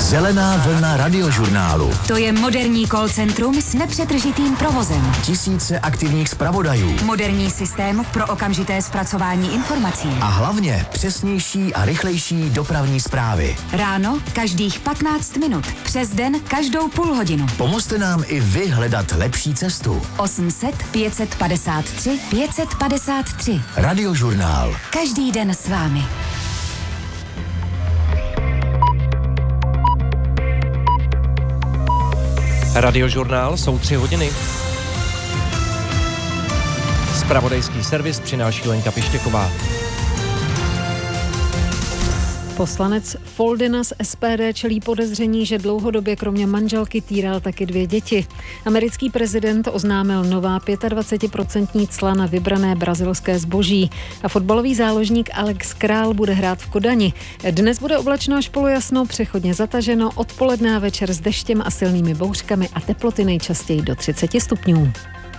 Zelená vlna radiožurnálu. To je moderní call centrum s nepřetržitým provozem. Tisíce aktivních zpravodajů. Moderní systém pro okamžité zpracování informací. A hlavně přesnější a rychlejší dopravní zprávy. Ráno každých 15 minut. Přes den každou půl hodinu. Pomozte nám i vy hledat lepší cestu. 800 553 553. Radiožurnál. Každý den s vámi. Radiožurnál, jsou 3 hodiny. Zpravodajský servis přináší Lenka Pištěková. Poslanec Foldyna z SPD čelí podezření, že dlouhodobě kromě manželky týral taky 2 děti. Americký prezident oznámil nová 25% cla na vybrané brazilské zboží. A fotbalový záložník Alex Král bude hrát v Kodani. Dnes bude oblačno až polojasno, přechodně zataženo, odpoledne a večer s deštěm a silnými bouřkami a teploty nejčastěji do 30 stupňů.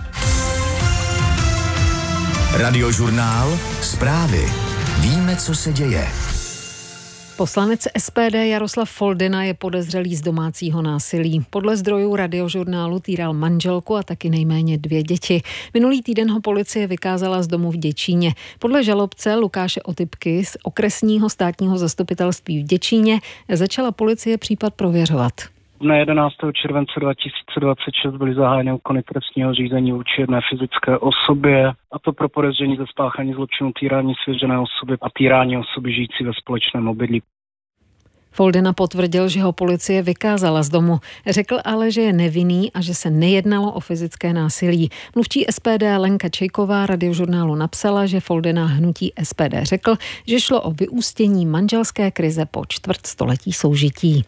Radiožurnál. Zprávy. Víme, co se děje. Poslanec SPD Jaroslav Foldyna je podezřelý z domácího násilí. Podle zdrojů Radiožurnálu týral manželku a taky nejméně 2 děti. Minulý týden ho policie vykázala z domu v Děčíně. Podle žalobce Lukáše Otypky z okresního státního zastupitelství v Děčíně začala policie případ prověřovat. Dne 11. července 2026 byly zahájeny úkony trestního řízení vůči jedné fyzické osobě, a to pro podezření ze spáchání zločinu týrání svěřené osoby a týrání osoby žijící ve společném obydlí. Foldyna potvrdil, že ho policie vykázala z domu. Řekl ale, že je nevinný a že se nejednalo o fyzické násilí. Mluvčí SPD Lenka Čejková Radiožurnálu napsala, že Foldyna hnutí SPD řekl, že šlo o vyústění manželské krize po čtvrtstoletí soužití.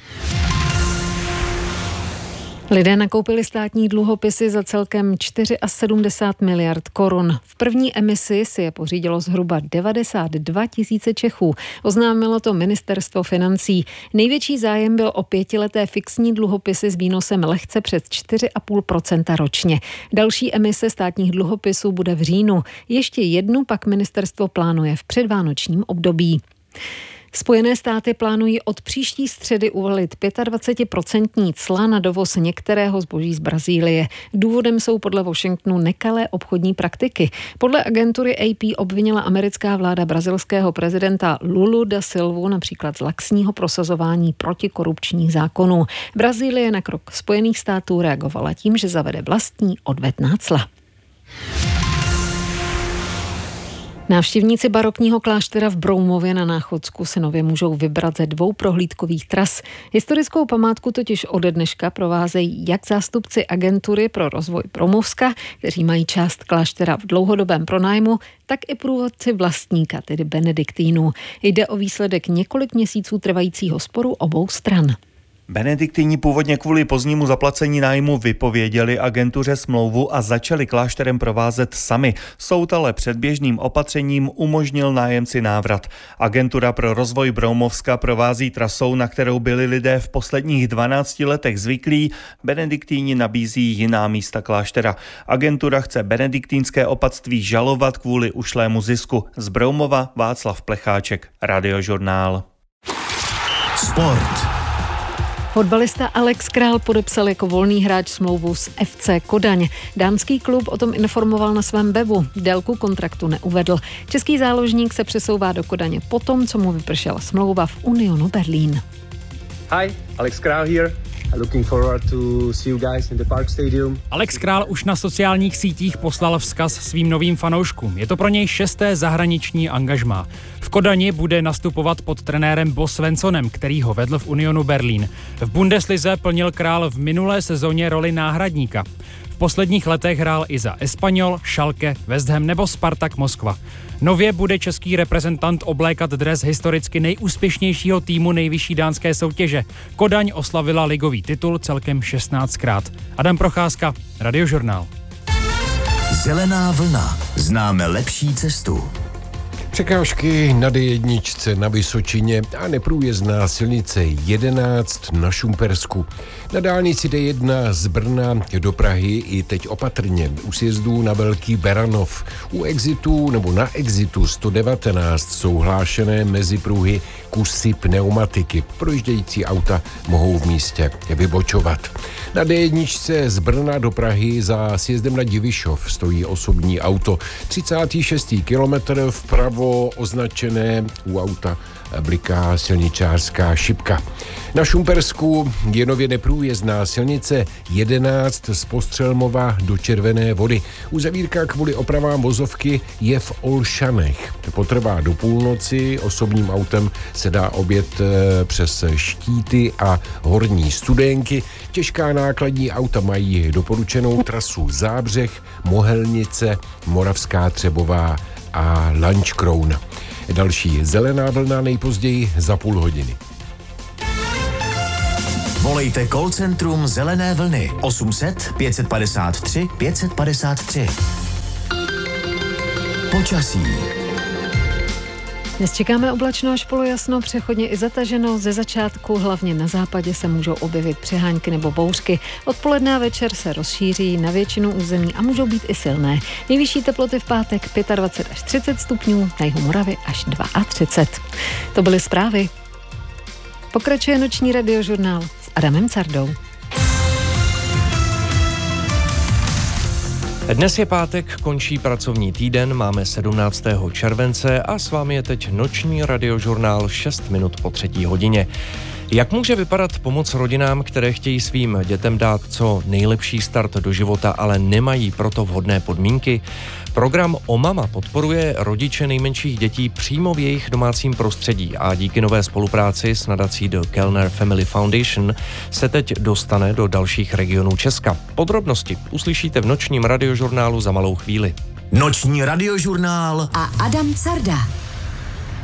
Lidé nakoupili státní dluhopisy za celkem 74 miliard korun. V první emisi si je pořídilo zhruba 92 000 Čechů. Oznámilo to ministerstvo financí. Největší zájem byl o 5leté fixní dluhopisy s výnosem lehce přes 4,5% ročně. Další emise státních dluhopisů bude v říjnu. Ještě jednu pak ministerstvo plánuje v předvánočním období. Spojené státy plánují od příští středy uvalit 25% cla na dovoz některého zboží z Brazílie. Důvodem jsou podle Washingtonu nekalé obchodní praktiky. Podle agentury AP obvinila americká vláda brazilského prezidenta Lulu da Silvu například z laxního prosazování protikorupčních zákonů. Brazílie na krok Spojených států reagovala tím, že zavede vlastní odvetná cla. Návštěvníci barokního kláštera v Broumově na Náchodsku se nově můžou vybrat ze 2 prohlídkových tras. Historickou památku totiž ode dneška provázejí jak zástupci agentury pro rozvoj Broumovska, kteří mají část kláštera v dlouhodobém pronájmu, tak i průvodci vlastníka, tedy benediktínů. Jde o výsledek několik měsíců trvajícího sporu obou stran. Benediktíni původně kvůli pozdnímu zaplacení nájmu vypověděli agentuře smlouvu a začali klášterem provázet sami. Soud ale předběžným opatřením umožnil nájemci návrat. Agentura pro rozvoj Broumovska provází trasou, na kterou byli lidé v posledních 12 letech zvyklí. Benediktíni nabízí jiná místa kláštera. Agentura chce benediktínské opatství žalovat kvůli ušlému zisku. Z Broumova Václav Plecháček, Radiožurnál. Sport. Fotbalista Alex Král podepsal jako volný hráč smlouvu s FC Kodaň. Dánský klub o tom informoval na svém webu. Délku kontraktu neuvedl. Český záložník se přesouvá do Kodaně potom, co mu vypršela smlouva v Unionu Berlín. Hi, Alex Král here. Looking forward to see you guys in the Park Stadium. Alex Král už na sociálních sítích poslal vzkaz svým novým fanouškům. Je to pro něj 6. zahraniční angažmá. V Kodani bude nastupovat pod trenérem Bo Svensonem, který ho vedl v Unionu Berlín. V Bundeslize plnil Král v minulé sezóně roli náhradníka. V posledních letech hrál i za Espanyol, Schalke, West Ham nebo Spartak Moskva. Nově bude český reprezentant oblékat dres historicky nejúspěšnějšího týmu nejvyšší dánské soutěže. Kodaň oslavila ligový titul celkem 16krát. Adam Procházka, Radiožurnál. Zelená vlna. Známe lepší cestu. Překážky na D1 na Vysočině a neprůjezdná silnice 11 na Šumpersku. Na dálnici D1 z Brna do Prahy i teď opatrně u sjezdů na Velký Beranov. U exitu nebo na exitu 119 jsou hlášené mezipruhy kusy pneumatiky. Projíždějící auta mohou v místě vybočovat. Na D1 z Brna do Prahy za sjezdem na Divišov stojí osobní auto. 36. kilometr vpravo označené, u auta bliká silničářská šipka. Na Šumpersku je nově neprůjezdná silnice 11 z Postřelmova do Červené Vody. Uzavírka kvůli opravám vozovky je v Olšanech. Potrvá do půlnoci, osobním autem se dá objet přes Štíty a Horní Studénky. Těžká nákladní auta mají doporučenou trasu Zábřeh, Mohelnice, Moravská Třebová a Lančkroun. Další zelená vlna nejpozději za půl hodiny. Volejte call centrum Zelené vlny 800 553 553. Počasí. Dnes čekáme oblačno až polojasno, přechodně i zataženo. Ze začátku hlavně na západě se můžou objevit přehánky nebo bouřky. Odpoledne a večer se rozšíří na většinu území a můžou být i silné. Nejvyšší teploty v pátek 25 až 30 stupňů, na jihu Moravy až 32. To byly zprávy. Pokračuje noční radiožurnál s Adamem Cardou. Dnes je pátek, končí pracovní týden, máme 17. července a s vámi je teď noční radiožurnál 6 minut po 3. hodině. Jak může vypadat pomoc rodinám, které chtějí svým dětem dát co nejlepší start do života, ale nemají proto vhodné podmínky? Program O Mama podporuje rodiče nejmenších dětí přímo v jejich domácím prostředí a díky nové spolupráci s nadací The Kellner Family Foundation se teď dostane do dalších regionů Česka. Podrobnosti uslyšíte v nočním radiožurnálu za malou chvíli. Noční radiožurnál a Adam Carda.